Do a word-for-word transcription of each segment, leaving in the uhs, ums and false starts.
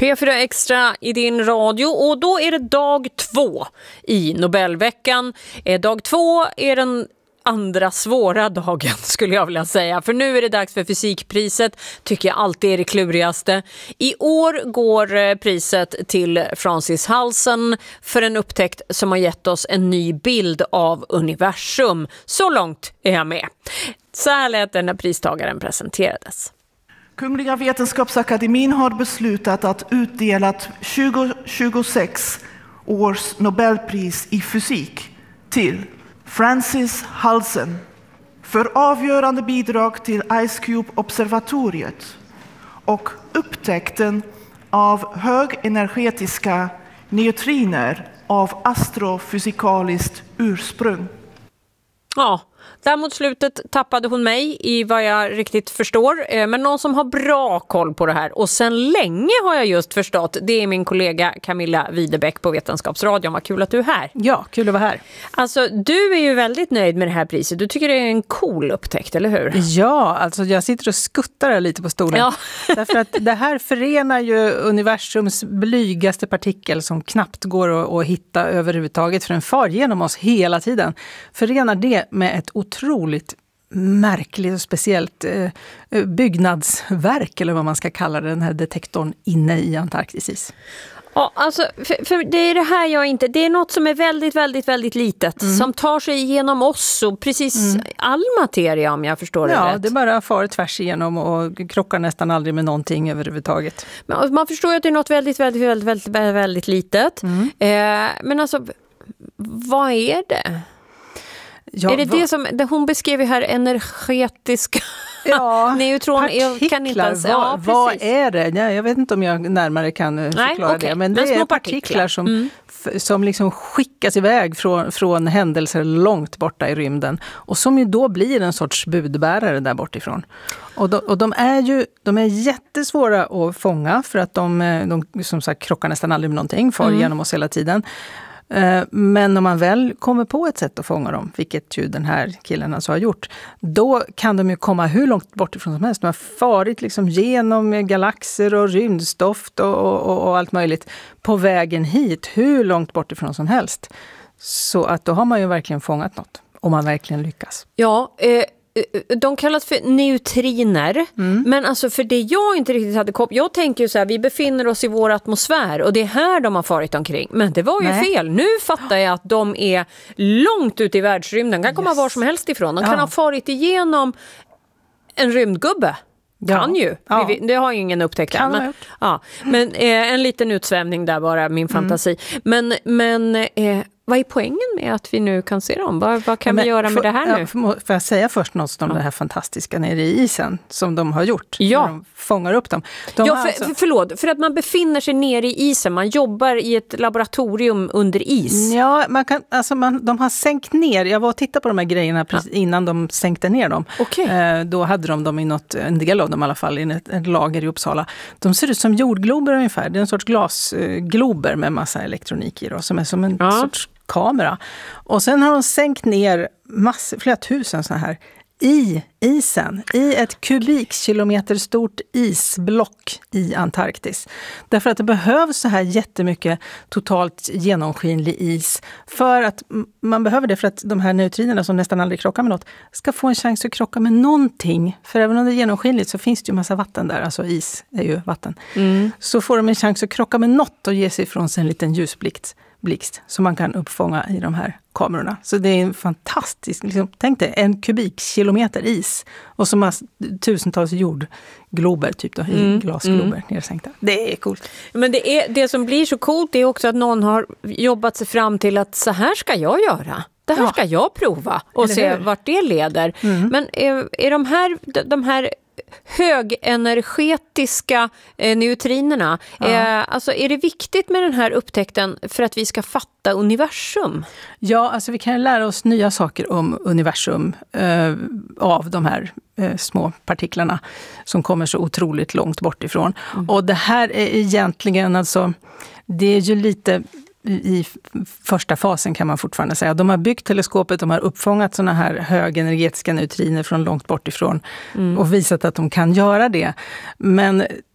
P fyra Extra i din radio och då är det dag två i Nobelveckan. Dag två är den andra svåra dagen skulle jag vilja säga. För nu är det dags för fysikpriset. Tycker jag alltid är det klurigaste. I år går priset till Francis Halsen för en upptäckt som har gett oss en ny bild av universum. Så långt är jag med. Så här lät det när pristagaren presenterades. Kungliga Vetenskapsakademin har beslutat att utdela tjugohundratjugosex års Nobelpris i fysik till Francis Halsen för avgörande bidrag till Ice Cube-observatoriet och upptäckten av högenergetiska neutriner av astrofysikaliskt ursprung. Ja, där mot slutet tappade hon mig i vad jag riktigt förstår. Men någon som har bra koll på det här och sen länge har jag just förstått, det är min kollega Camilla Widebeck på Vetenskapsradion. Vad kul att du är här. Ja, kul att vara här. Alltså, du är ju väldigt nöjd med det här priset. Du tycker det är en cool upptäckt, eller hur? Ja, alltså jag sitter och skuttar lite på stolen. Ja. Därför att det här förenar ju universums blygaste partikel som knappt går att, att hitta överhuvudtaget, för den far genom oss hela tiden. Förenar det med ett otroligt märkligt och speciellt eh, byggnadsverk, eller vad man ska kalla det, den här detektorn inne i Antarktis. Ja, alltså, för, för det är det här jag inte... Det är något som är väldigt, väldigt, väldigt litet. Mm. Som tar sig igenom oss och precis mm. all materia, om jag förstår det ja, rätt. Ja, det bara far tvärs igenom och krockar nästan aldrig med någonting överhuvudtaget. Men man förstår ju att det är något väldigt, väldigt, väldigt, väldigt, väldigt, väldigt litet. Mm. Eh, men alltså, vad är det? Ja, är det vad? Det som det hon beskrev här, energetiska ja, neutron? Partiklar, kan inte ens, ja, vad, vad är det? Ja, jag vet inte om jag närmare kan Nej, förklara okay. det. Men det men är partiklar, partiklar som, mm. f- som liksom skickas iväg från, från händelser långt borta i rymden. Och som ju då blir en sorts budbärare där bortifrån. Och de, och de är ju de är jättesvåra att fånga, för att de, de som sagt krockar nästan aldrig med någonting, far mm. genom oss hela tiden. Men om man väl kommer på ett sätt att fånga dem, vilket ju den här killen alltså har gjort, då kan de ju komma hur långt bort ifrån som helst. De har farit liksom genom galaxer och rymdstoft och, och, och allt möjligt på vägen hit, hur långt bort ifrån som helst. Så att då har man ju verkligen fångat något, om man verkligen lyckas. Ja, eh... de kallas för neutriner, mm. men alltså för det jag inte riktigt hade kopplat, jag tänker ju så här, vi befinner oss i vår atmosfär och det är här de har farit omkring, men det var ju Nej. fel. Nu fattar jag att de är långt ute i världsrymden, kan komma yes. var som helst ifrån, de ja. kan ha farit igenom en rymdgubbe. Kan ja. ju. Ja. Vi, det har ju ingen upptäckt än. Men, ja. men eh, en liten utsvävning där bara, min fantasi. Mm. Men, men eh, vad är poängen med att vi nu kan se dem? Vad, vad kan ja, vi göra med för, det här ja, nu? Får jag säga först något om ja. det här fantastiska nere i isen som de har gjort? Ja. När de fångar upp dem. De ja, för, alltså... för, förlåt. För att man befinner sig nere i isen. Man jobbar i ett laboratorium under is. Ja, man kan, alltså man, de har sänkt ner. Jag var och tittade på de här grejerna precis ja. innan de sänkte ner dem. Okay. Eh, då hade de dem i något, en del av dem i alla fall, i ett, ett lager i Uppsala. De ser ut som jordglober ungefär. Det är en sorts glasglober med massa elektronik i då, som är som en ja. sorts kamera. Och sen har de sänkt ner massor, flera tusen så här i isen, i ett kubikkilometer stort isblock i Antarktis. Därför att det behövs så här jättemycket totalt genomskinlig is, för att man behöver det för att de här neutrinerna som nästan aldrig krockar med något ska få en chans att krocka med någonting. För även om det är genomskinligt så finns det ju massa vatten där, alltså is är ju vatten. Mm. Så får de en chans att krocka med något och ge sig ifrån sig en liten ljusblixt. blixt som man kan uppfånga i de här kamerorna. Så det är en fantastisk, liksom, tänk dig, en kubikkilometer is och så mass, tusentals jordglober typ då, i mm. glasglober mm. nedsänkta. Det är coolt. Men det, är, det som blir så coolt är också att någon har jobbat sig fram till att så här ska jag göra. Det här ja. ska jag prova och Eller se hur? vart det leder. Mm. Men är, är de här, de här högenergetiska eh, neutrinerna, ja. eh, alltså är det viktigt med den här upptäckten för att vi ska fatta universum? Ja, alltså vi kan lära oss nya saker om universum eh, av de här eh, små partiklarna som kommer så otroligt långt bort ifrån. Mm. Och det här är egentligen alltså, det är ju lite i första fasen kan man fortfarande säga. De har byggt teleskopet, de har uppfångat såna här högenergetiska neutriner från långt bort ifrån mm. och visat att de kan göra det. Men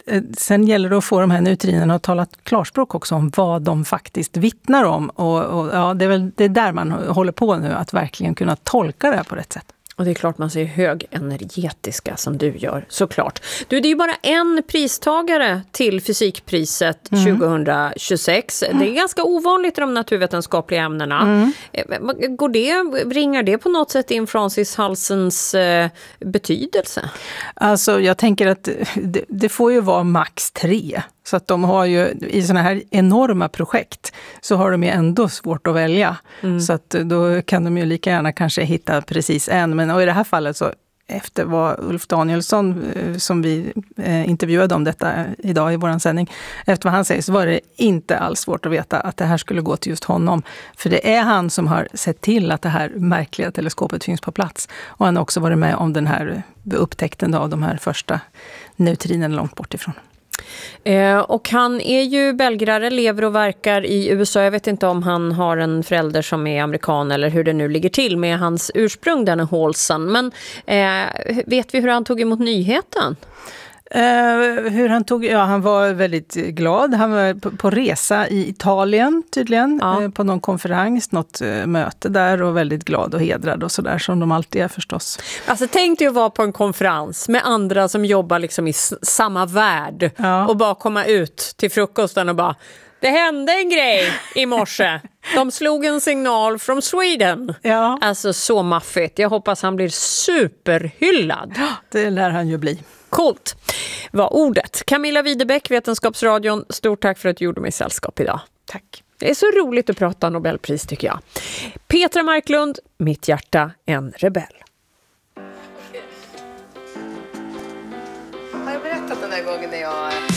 sen gäller det att få de här neutrinerna att tala klarspråk också om vad de faktiskt vittnar om. Och, och ja, det är väl det är där man håller på nu, att verkligen kunna tolka det här på rätt sätt. Och det är klart man ser högenergetiska som du gör, såklart. Du, det är ju bara en pristagare till fysikpriset mm. tjugohundratjugosex. Mm. Det är ganska ovanligt i de naturvetenskapliga ämnena. Mm. Går det, ringar det på något sätt in Francis Halsens eh, betydelse? Alltså jag tänker att det, det får ju vara max tre. Så att de har ju, i såna här enorma projekt så har de ju ändå svårt att välja. Mm. Så att då kan de ju lika gärna kanske hitta precis en. Men och i det här fallet så, efter vad Ulf Danielsson, som vi eh, intervjuade om detta idag i vår sändning, efter vad han säger så var det inte alls svårt att veta att det här skulle gå till just honom. För det är han som har sett till att det här märkliga teleskopet finns på plats. Och han har också varit med om den här upptäckten av de här första neutrinerna långt bort ifrån. Eh, och han är ju belgrare, lever och verkar i U S A. Jag vet inte om han har en förälder som är amerikan eller hur det nu ligger till med hans ursprung, den är Halsen. Men eh, vet vi hur han tog emot nyheten? Uh, hur han tog, ja han var väldigt glad. Han var på, på resa i Italien tydligen, ja. uh, på någon konferens, något uh, möte där, och väldigt glad och hedrad och sådär som de alltid är förstås. Alltså tänk dig att vara på en konferens med andra som jobbar liksom i s- samma värld ja. och bara komma ut till frukosten och bara, det hände en grej i morse. De slog en signal från Sweden. Ja. Alltså så maffigt. Jag hoppas han blir superhyllad. Det lär han ju bli. Coolt var ordet. Camilla Widebeck, Vetenskapsradion. Stort tack för att du gjorde mig sällskap idag. Tack. Det är så roligt att prata Nobelpris tycker jag. Petra Marklund, Mitt hjärta en rebell.